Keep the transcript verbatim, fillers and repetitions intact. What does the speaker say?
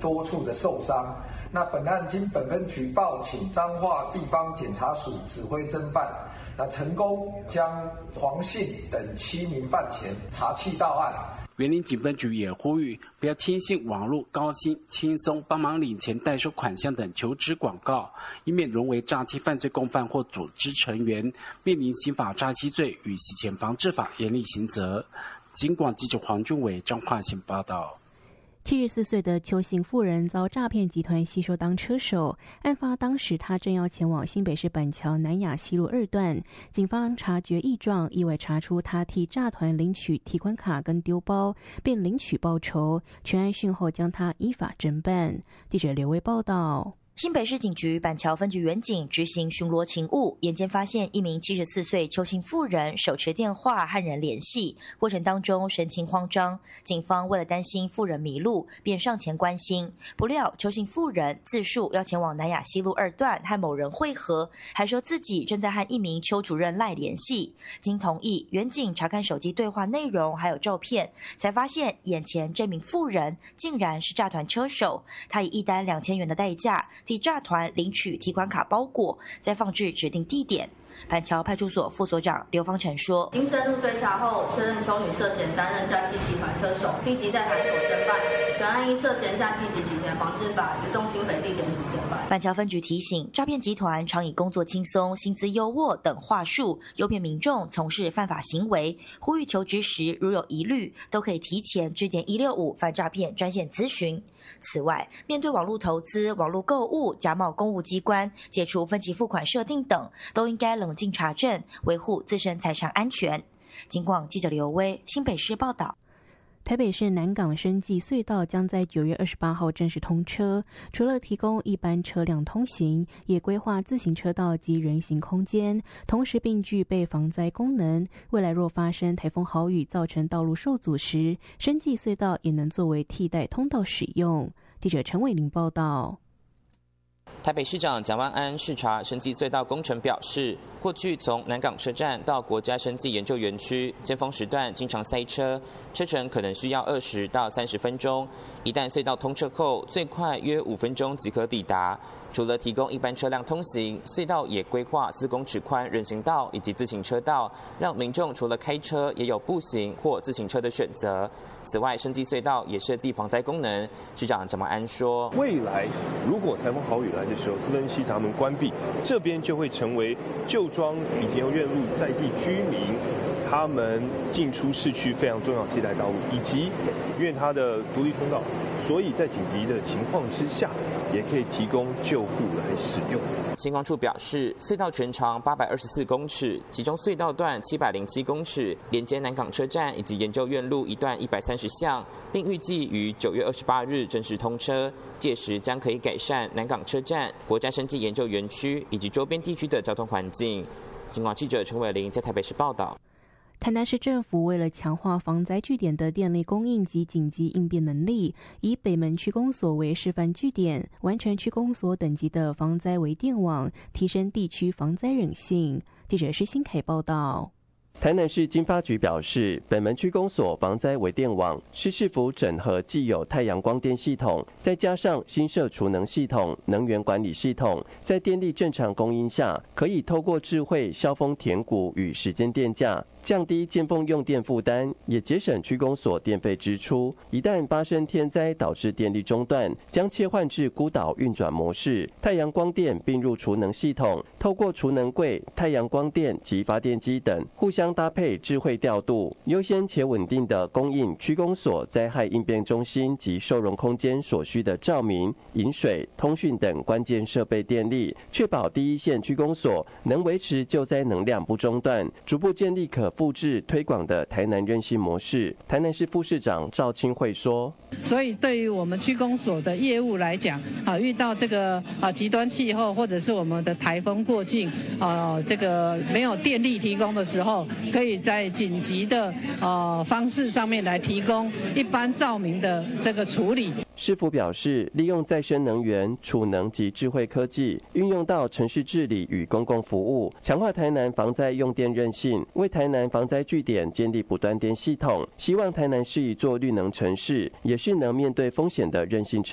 多处的受伤。那本案经本分局报请彰化地方检察署指挥侦办，那成功将黄姓等七名犯嫌查缉到案。 员林警分局也呼吁，不要轻信网络高薪、轻松、帮忙领钱、代收款项等求职广告，以免沦为诈欺犯罪共犯或组织成员，面临刑法诈欺罪与洗钱防治法严厉刑责。警广记者黄俊伟、张化信报道。 七十四岁的邱姓妇人遭诈骗集团吸收当车手，案发当时她正要前往新北市板桥南雅西路二段，警方察觉异状，意外查出她替诈团领取提款卡跟丢包，并领取报酬，全案讯后将她依法侦办。记者刘威报道。 新北市警局板桥分局员警执行巡逻勤务，眼尖发现一名七十四岁邱姓妇人手持电话和人联系，过程当中神情慌张。警方为了担心妇人迷路，便上前关心。不料邱姓妇人自述要前往南雅西路二段和某人会合，还说自己正在和一名邱主任赖联系。经同意，员警查看手机对话内容还有照片，才发现眼前这名妇人竟然是诈团车手。他以一单两千元的代价替诈团领取提款卡包裹，再放置指定地点。板桥派出所副所长刘方成说：“ 经深入追查后，确认邱女涉嫌担任诈欺集团车手，立即在派出所侦办。全案因涉嫌诈欺及洗钱防治法移送新北地检署侦办。” 板桥分局提醒，诈骗集团常以工作轻松、薪资优渥等话术诱骗民众从事犯法行为，呼吁求职时如有疑虑，都可以提前致电一六五反诈骗专线咨询。此外，面对网络投资、网络购物、假冒公务机关、解除分期付款设定等，都应该冷静查证，维护自身财产安全。警广记者刘威，新北市报道。 台北市南港生技隧道将在九月二十八号正式通车，除了提供一般车辆通行，也规划自行车道及人行空间，同时并具备防灾功能。未来若发生台风豪雨造成道路受阻时，生技隧道也能作为替代通道使用。记者陈伟玲报道。 台北市长蒋万安视察生技隧道工程表示，过去从南港车站到国家生技研究园区，尖峰时段经常塞车，车程可能需要二十到三十分钟。一旦隧道通车后，最快约五分钟即可抵达。除了提供一般车辆通行，隧道也规划四公尺宽人行道以及自行车道，让民众除了开车，也有步行或自行车的选择。此外，生技隧道也设计防灾功能。市长蒋万安说， 未来如果台风豪雨来的时候，四分西闸门关闭，这边就会成为旧庄李田游院路在地居民他们进出市区非常重要的替代道路，以及因为它的独立通道，所以在紧急的情况之下，也可以提供救护来使用。 新光处表示，隧道全长八百二十四公尺，其中隧道段七百零七公尺，连接南港车站以及研究院路一段一百三十巷，并预计于九月二十八日正式通车。届时将可以改善南港车站、国家生技研究园区以及周边地区的交通环境。警广记者陈伟玲在台北市报道。 台南市政府为了强化防灾据点的电力供应及紧急应变能力，以北门区公所为示范据点，完成区公所等级的防灾微电网，提升地区防灾韧性。记者施新凯报道。 台南市经发局表示，北门区公所防灾微电网是市府整合既有太阳光电系统，再加上新设储能系统、能源管理系统，在电力正常供应下，可以透过智慧消峰填谷与时间电价，降低尖峰用电负担，也节省区公所电费支出。一旦发生天灾导致电力中断，将切换至孤岛运转模式，太阳光电并入储能系统，透过储能柜、太阳光电及发电机等互相搭配智慧调度，优先且稳定的供应区公所灾害应变中心及收容空间所需的照明、饮水、通讯等关键设备电力，确保第一线区公所能维持救灾能量不中断，逐步建立可复制推广的台南韧性模式。台南市副市长赵清慧说， 所以对于我们区公所的业务来讲，啊，遇到这个啊极端气候或者是我们的台风过境，啊，这个没有电力提供的时候，可以在紧急的呃方式上面来提供一般照明的这个处理。 市府表示，利用再生能源、储能及智慧科技，运用到城市治理与公共服务，强化台南防灾用电韧性，为台南防灾据点建立不断电系统。希望台南是一座绿能城市，也是能面对风险的韧性城市。